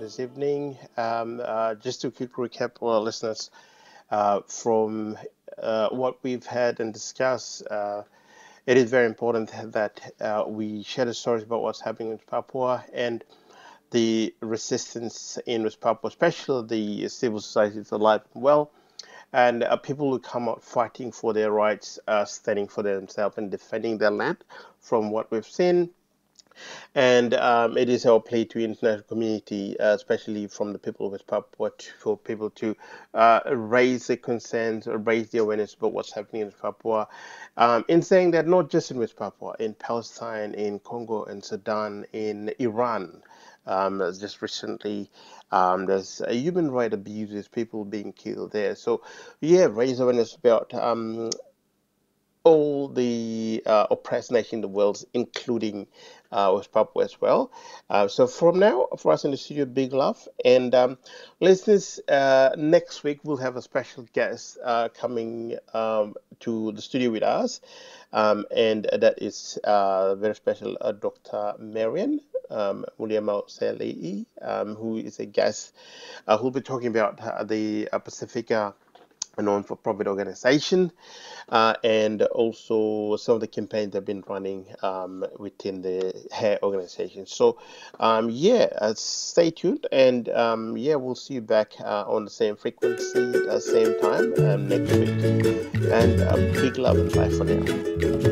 this evening. Just to quick recap for our listeners from what we've had and discussed. It is very important that we share the stories about what's happening in Papua and the resistance in West Papua, especially the civil society is alive and well, and people who come out fighting for their rights, standing for themselves and defending their land from what we've seen. And it is our plea to the international community, especially from the people of West Papua, for people to raise the concerns or raise the awareness about what's happening in West Papua. In saying that not just in West Papua, in Palestine, in Congo, in Sudan, in Iran, just recently, there's a human right abuses, people being killed there. So, yeah, raise awareness about all the oppressed nation in the world, including West Papua as well. So from now, for us in the studio, big love. And listeners, next week we'll have a special guest coming to the studio with us. And that is very special Dr. Marian Muliamal Salei, who is a guest who'll be talking about the Pacifica a non-for-profit organization, and also some of the campaigns they've been running within the hair organization. So, yeah, stay tuned, and yeah, we'll see you back on the same frequency, same time next week. And big love and bye for now.